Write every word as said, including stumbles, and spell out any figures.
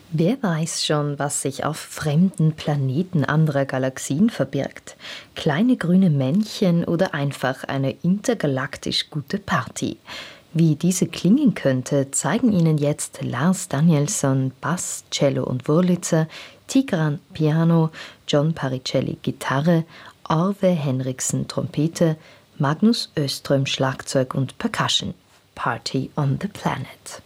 Wer weiß schon, was sich auf fremden Planeten anderer Galaxien verbirgt? Kleine grüne Männchen oder einfach eine intergalaktisch gute Party? Wie diese klingen könnte, zeigen Ihnen jetzt Lars Danielsson Bass, Cello und Wurlitzer, Tigran Piano, John Paricelli Gitarre, Arve Henriksen Trompete, Magnus Öström Schlagzeug und Percussion. Party on the Planet.